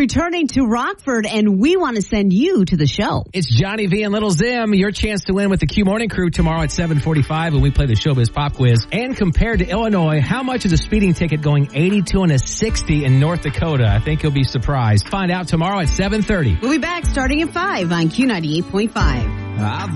returning to Rockford, and we want to send you to the show. It's Johnny V and Little Zim. Your chance to win with the Q Morning Crew tomorrow at 7:45 when we play the Showbiz Pop Quiz. And compared to Illinois, how much is a speeding ticket going 82 and a 60 in North Dakota? I think you'll be surprised. Find out tomorrow at 7:30. We'll be back starting at 5 on Q98.5.